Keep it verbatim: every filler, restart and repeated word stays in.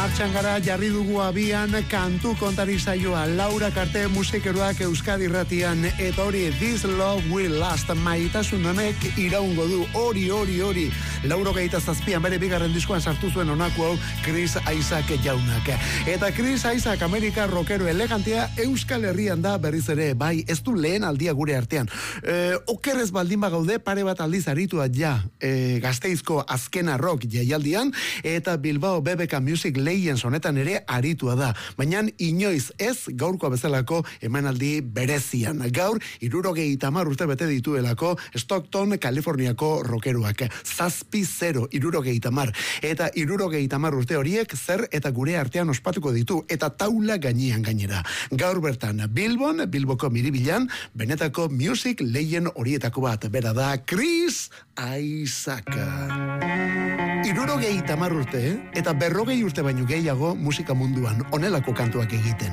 Martxan gara, jarri dugu abian kantu kontari saioa Laura Karte musikeroak Euskadi Irratian, eta hori This Love Will Last, maitasun honek iraungo du, hori, hori, hori. Lauro gehieta zazpian bere bigarren diskoan sartu zuen honako hau Chris Isaac jaunak. Eta Chris Isaac Amerika rockero elegantea Euskal Herrian da berriz ere, bai, ez du lehen aldia gure artean. E, okerrez baldin bagaude, pare bat aldiz aritua ja e, Gasteizko azkena rock jaialdian, eta Bilbao B B K Music Legends honetan ere aritua da. Baina inoiz ez gaurko bezalako emanaldi berezian. Gaur, hirurogeita hamar urte bete dituelako Stockton, Kaliforniako rockeruak. Zazpi zero, hirurogeita hamar. Eta hirurogeita hamar urte horiek zer eta gure artean ospatuko ditu, eta taula gainean gainera. Gaur bertan, Bilbon, Bilboko miribilan, benetako Music Legend horietako bat, bera da Chris Isaac. Hirurogeita hamar urte, eh? Eta berrogei urte baino gehiago musika munduan onelako kantuak egiten.